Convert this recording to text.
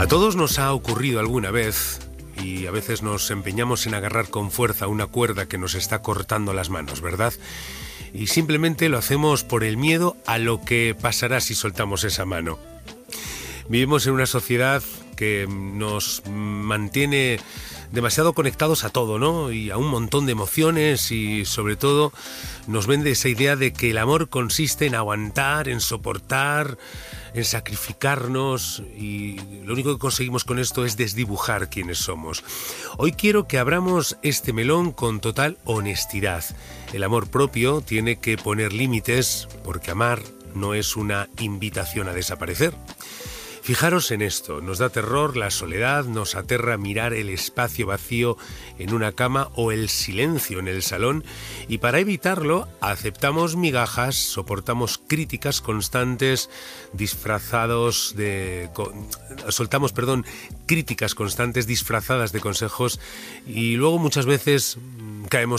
A todos nos ha ocurrido alguna vez, y a veces nos empeñamos en agarrar con fuerza una cuerda que nos está cortando las manos, ¿verdad? Y simplemente lo hacemos por el miedo a lo que pasará si soltamos esa mano. Vivimos en una sociedad que nos mantiene demasiado conectados a todo, ¿no? Y a un montón de emociones, y sobre todo nos vende esa idea de que el amor consiste en aguantar, en soportar, en sacrificarnos, y lo único que conseguimos con esto es desdibujar quiénes somos. Hoy quiero que abramos este melón con total honestidad. El amor propio tiene que poner límites, porque amar no es una invitación a desaparecer. Fijaros en esto, nos da terror la soledad, nos aterra mirar el espacio vacío en una cama o el silencio en el salón, y para evitarlo aceptamos migajas, soportamos críticas constantes soltamos críticas constantes disfrazadas de consejos, y luego muchas veces caemos